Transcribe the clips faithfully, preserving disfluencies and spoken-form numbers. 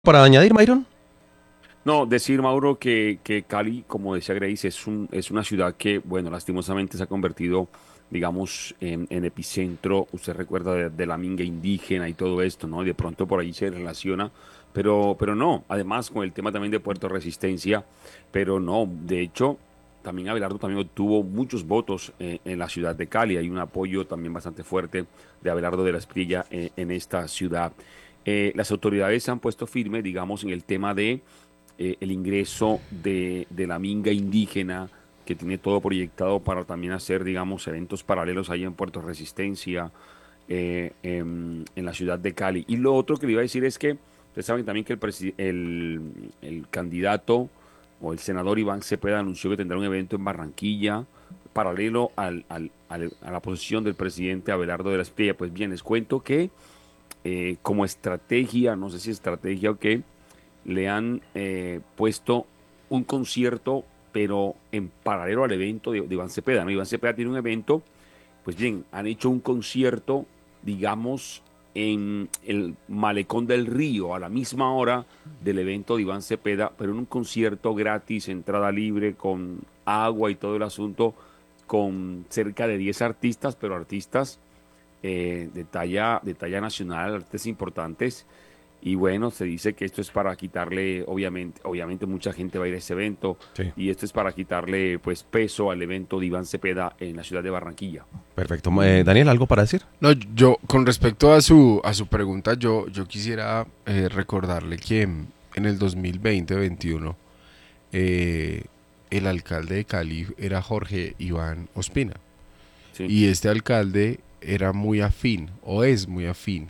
Para añadir, Myron. No, decir, Mauro, que, que Cali, como decía Grace, es un, es una ciudad que, bueno, lastimosamente se ha convertido, digamos, en, en epicentro. Usted recuerda de, de la minga indígena y todo esto, ¿no? Y de pronto por ahí se relaciona, pero, pero no. Además, con el tema también de Puerto Resistencia, pero no. De hecho, también Abelardo también obtuvo muchos votos eh, en la ciudad de Cali. Hay un apoyo también bastante fuerte de Abelardo de la Espriella eh, en esta ciudad. Eh, las autoridades se han puesto firmes, digamos, en el tema de eh, el ingreso de, de la minga indígena, que tiene todo proyectado para también hacer, digamos, eventos paralelos ahí en Puerto Resistencia, eh, en, en la ciudad de Cali. Y lo otro que le iba a decir es que ustedes saben también que el, presi- el, el candidato o el senador Iván Cepeda anunció que tendrá un evento en Barranquilla paralelo al, al- al- a la posición del presidente Abelardo de la Espriella. Pues bien, les cuento que eh, como estrategia, no sé si estrategia o qué, le han eh, puesto un concierto, pero en paralelo al evento de, de Iván Cepeda, ¿no? Iván Cepeda tiene un evento, pues bien, han hecho un concierto, digamos, en el Malecón del Río, a la misma hora del evento de Iván Cepeda, pero en un concierto gratis, entrada libre, con agua y todo el asunto, con cerca de diez artistas, pero artistas eh, de talla, de talla nacional, artistas importantes. Y bueno, se dice que esto es para quitarle, obviamente, obviamente mucha gente va a ir a ese evento, Sí, y esto es para quitarle pues peso al evento de Iván Cepeda en la ciudad de Barranquilla. perfecto. Eh, Daniel, ¿algo para decir? No, yo, con respecto a su, a su pregunta, yo, yo quisiera eh, recordarle que en el dos mil veinte veintiuno eh, el alcalde de Cali era Jorge Iván Ospina. Sí, Y este alcalde era muy afín, o es muy afín,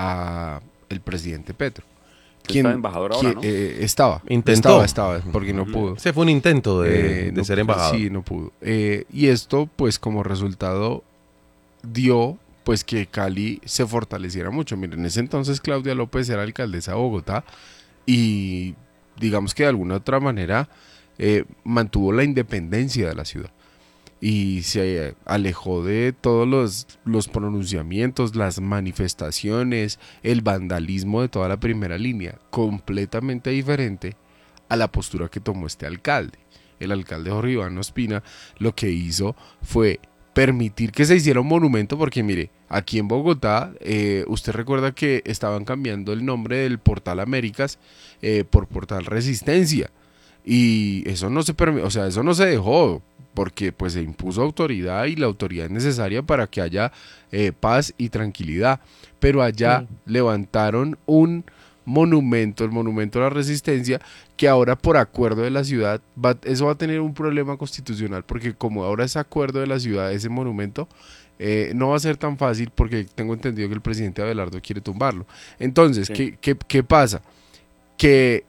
a el presidente Petro. está de Quien, embajador ahora, quien ¿no? eh, estaba, estaba, Intentó. estaba, porque no Ujú. pudo. Ese fue un intento de, Eh, de no, ser embajador. sí, no pudo. Eh, y esto, pues, como resultado, dio pues que Cali se fortaleciera mucho. Miren, en ese entonces Claudia López era alcaldesa de Bogotá y digamos que de alguna otra manera eh, mantuvo la independencia de la ciudad y se alejó de todos los, los pronunciamientos, las manifestaciones, el vandalismo de toda la primera línea, completamente diferente a la postura que tomó este alcalde. El alcalde Jorge Iván Ospina lo que hizo fue permitir que se hiciera un monumento, porque mire, aquí en Bogotá, eh, usted recuerda que estaban cambiando el nombre del Portal Américas eh, por Portal Resistencia. Y eso no se permitió, o sea, eso no se dejó, porque pues se impuso autoridad y la autoridad es necesaria para que haya eh, paz y tranquilidad. Pero allá Sí, levantaron un monumento, el monumento a la resistencia, que ahora por acuerdo de la ciudad, va, eso va a tener un problema constitucional, porque como ahora es acuerdo de la ciudad ese monumento, eh, no va a ser tan fácil porque tengo entendido que el presidente Abelardo quiere tumbarlo. Entonces, Sí. ¿qué, qué, qué pasa? Que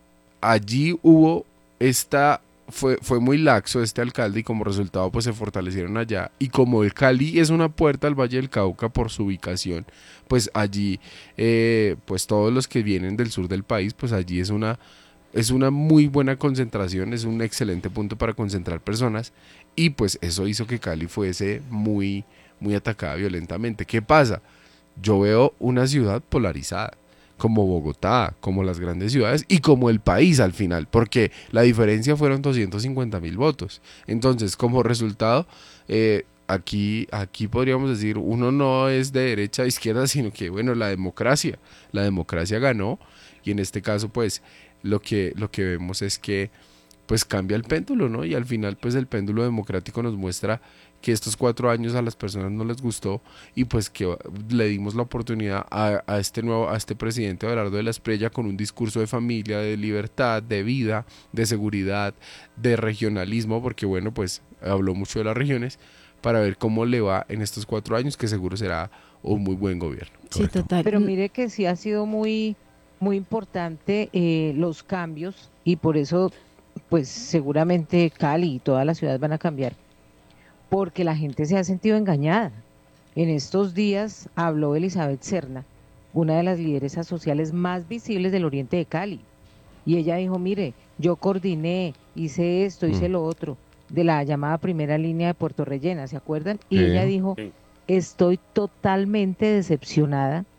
allí hubo esta fue, fue muy laxo este alcalde y como resultado pues se fortalecieron allá y como el Cali es una puerta al Valle del Cauca por su ubicación, pues allí eh, pues todos los que vienen del sur del país pues allí es una es una muy buena concentración, es un excelente punto para concentrar personas y pues eso hizo que Cali fuese muy muy atacada violentamente. ¿Qué pasa? Yo veo una ciudad polarizada, como Bogotá, como las grandes ciudades y como el país al final, porque la diferencia fueron doscientos cincuenta mil votos. Entonces, como resultado, eh, aquí, aquí podríamos decir, uno no es de derecha a izquierda, sino que, bueno, la democracia, la democracia ganó y en este caso, pues, lo que, lo que vemos es que pues cambia el péndulo, ¿no? Y al final, pues el péndulo democrático nos muestra que estos cuatro años a las personas no les gustó y pues que le dimos la oportunidad a, a este nuevo, a este presidente Abelardo de la Espriella con un discurso de familia, de libertad, de vida, de seguridad, de regionalismo, porque bueno, pues habló mucho de las regiones, para ver cómo le va en estos cuatro años, que seguro será un muy buen gobierno. sí, Correcto. total. Pero Mm, mire que sí ha sido muy, muy importante eh, los cambios y por eso, pues seguramente Cali y toda la ciudad van a cambiar, porque la gente se ha sentido engañada. En estos días habló Elizabeth Serna, una de las lideresas sociales más visibles del oriente de Cali, y ella dijo, mire, yo coordiné, hice esto, hice Mm, lo otro, de la llamada primera línea de Puerto Rellena, ¿se acuerdan? Y ella sí. dijo, Sí. estoy totalmente decepcionada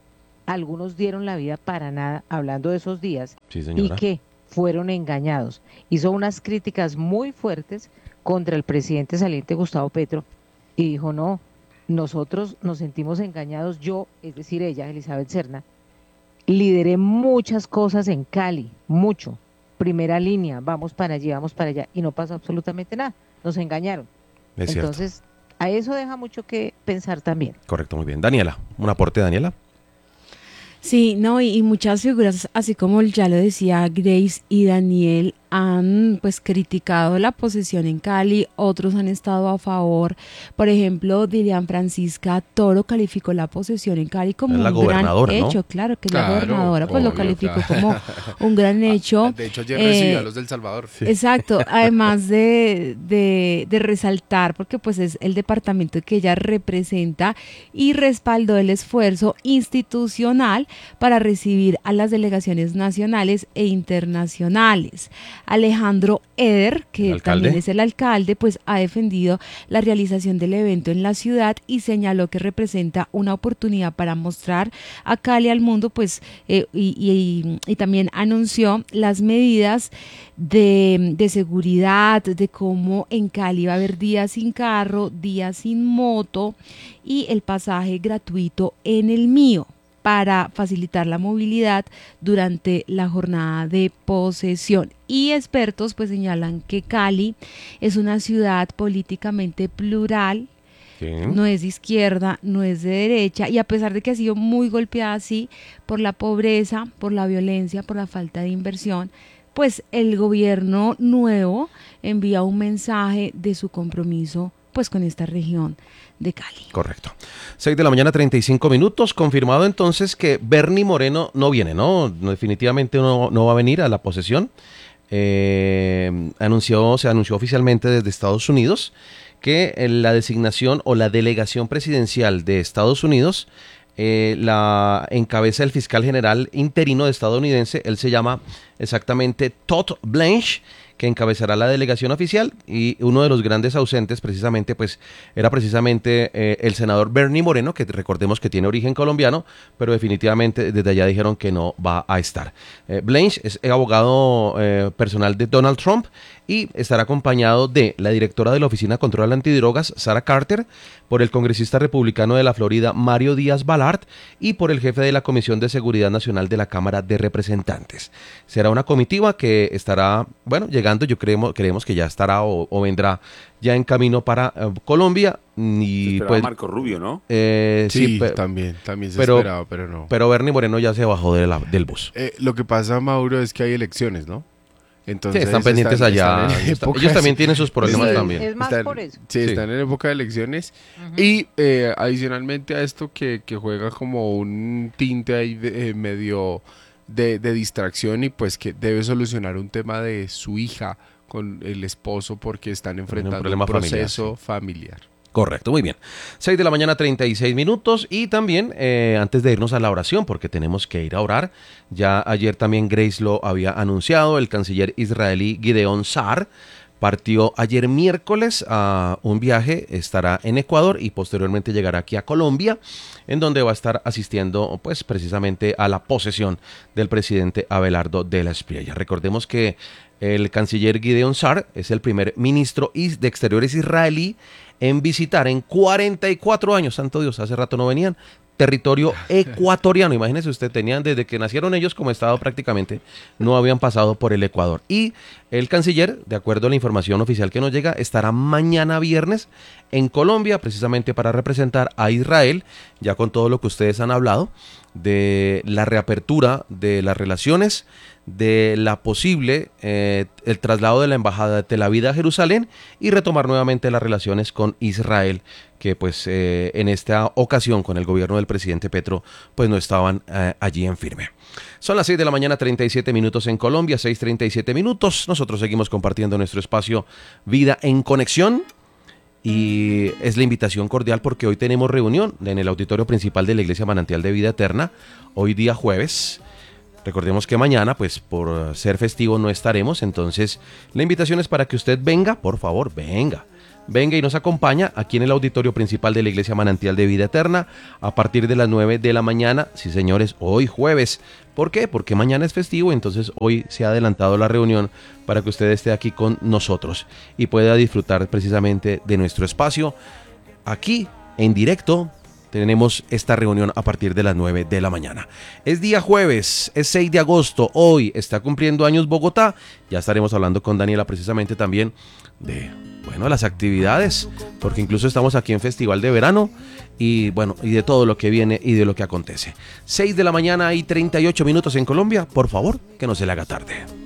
algunos dieron la vida para nada, hablando de esos días, Sí, y señora. que fueron engañados. Hizo unas críticas muy fuertes contra el presidente saliente Gustavo Petro y dijo, no, nosotros nos sentimos engañados, yo, es decir, ella, Elizabeth Serna, lideré muchas cosas en Cali, mucho, primera línea, vamos para allí, vamos para allá, y no pasó absolutamente nada, nos engañaron. Es cierto. Entonces, a eso deja mucho que pensar también. Correcto, muy bien. Daniela, un aporte, Daniela. Sí, no, y, y muchas figuras, así como ya lo decía Grace y Daniel, han pues criticado la posesión en Cali, otros han estado a favor. Por ejemplo, Dilian Francisca Toro calificó la posesión en Cali como Es la un gran gobernadora, ¿no? hecho, claro que es Claro, la gobernadora, pues lo obvio, calificó claro. como un gran hecho. De hecho, ayer Eh, recibió a los del Salvador. Exacto, además de, de, de resaltar, porque pues es el departamento que ella representa, y respaldó el esfuerzo institucional para recibir a las delegaciones nacionales e internacionales. Alejandro Eder, que ¿El alcalde? también es el alcalde, pues ha defendido la realización del evento en la ciudad y señaló que representa una oportunidad para mostrar a Cali al mundo, pues eh, y, y, y también anunció las medidas de, de seguridad, de cómo en Cali va a haber días sin carro, días sin moto y el pasaje gratuito en el mío, para facilitar la movilidad durante la jornada de posesión. Y expertos pues señalan que Cali es una ciudad políticamente plural, Sí. no es de izquierda, no es de derecha, y a pesar de que ha sido muy golpeada así por la pobreza, por la violencia, por la falta de inversión, pues el gobierno nuevo envía un mensaje de su compromiso pues con esta región de Cali. Correcto. seis de la mañana, treinta y cinco minutos. Confirmado entonces que Bernie Moreno no viene, ¿no? No, definitivamente no, no va a venir a la posesión. Eh, anunció, se anunció oficialmente desde Estados Unidos que eh, la designación o la delegación presidencial de Estados Unidos eh, la encabeza el fiscal general interino estadounidense. Él se llama exactamente Todd Blanche, que encabezará la delegación oficial, y uno de los grandes ausentes precisamente pues era precisamente eh, el senador Bernie Moreno, que recordemos que tiene origen colombiano, pero definitivamente desde allá dijeron que no va a estar. Eh, Blanche es abogado eh, personal de Donald Trump y estará acompañado de la directora de la Oficina de Control Antidrogas, Sarah Carter, por el congresista republicano de la Florida, Mario Díaz Balart, y por el jefe de la Comisión de Seguridad Nacional de la Cámara de Representantes. Será una comitiva que estará, bueno, llegando, yo creemos, creemos que ya estará o, o vendrá ya en camino para uh, Colombia. Y Se pues, Marco Rubio, ¿no? eh, Sí, sí, pe- también, también se pero- esperaba, pero no. pero Bernie Moreno ya se bajó de la- del bus. Eh, lo que pasa, Mauro, es que hay elecciones, ¿no? Sí, Entonces están pendientes allá. están en Ellos, época- ellos también tienen sus problemas Sí, también. es más están- por eso. Sí, Sí. están en época de elecciones. Ujú. Y eh, adicionalmente a esto que, que juega como un tinte ahí de- eh, medio de, de distracción, y pues que debe solucionar un tema de su hija con el esposo porque están enfrentando un, problema familiar, proceso familiar. Correcto, muy bien. seis de la mañana, treinta y seis minutos. Y también, eh, antes de irnos a la oración, porque tenemos que ir a orar, ya ayer también Grace lo había anunciado, el canciller israelí Gideon Sa'ar partió ayer miércoles a un viaje, estará en Ecuador y posteriormente llegará aquí a Colombia, en donde va a estar asistiendo pues precisamente a la posesión del presidente Abelardo de la Espriella. Recordemos que el canciller Gideon Sa'ar es el primer ministro is- de Exteriores israelí en visitar en cuarenta y cuatro años, santo Dios, hace rato no venían, territorio ecuatoriano. Imagínense usted, tenían desde que nacieron ellos como estado prácticamente, no habían pasado por el Ecuador. Y el canciller, de acuerdo a la información oficial que nos llega, estará mañana viernes en Colombia, precisamente para representar a Israel, ya con todo lo que ustedes han hablado, de la reapertura de las relaciones, de la posible, eh, el traslado de la embajada de Tel Aviv a Jerusalén y retomar nuevamente las relaciones con Israel, que pues eh, en esta ocasión con el gobierno del presidente Petro pues no estaban eh, allí en firme. Son las seis de la mañana, treinta y siete minutos en Colombia, seis treinta y siete minutos. Nosotros seguimos compartiendo nuestro espacio Vida en Conexión. Y es la invitación cordial porque hoy tenemos reunión en el auditorio principal de la Iglesia Manantial de Vida Eterna, hoy día jueves. Recordemos que mañana, pues por ser festivo no estaremos, entonces la invitación es para que usted venga, por favor, venga. venga y nos acompaña aquí en el auditorio principal de la Iglesia Manantial de Vida Eterna a partir de las nueve de la mañana. Sí, señores, hoy jueves. ¿Por qué? Porque mañana es festivo, entonces hoy se ha adelantado la reunión para que usted esté aquí con nosotros y pueda disfrutar precisamente de nuestro espacio. Aquí, en directo, tenemos esta reunión a partir de las nueve de la mañana. Es día jueves, es seis de agosto, hoy está cumpliendo años Bogotá. Ya estaremos hablando con Daniela precisamente también de, bueno, las actividades, porque incluso estamos aquí en Festival de Verano y, bueno, y de todo lo que viene y de lo que acontece. seis de la mañana y treinta y ocho minutos en Colombia, por favor, que no se le haga tarde.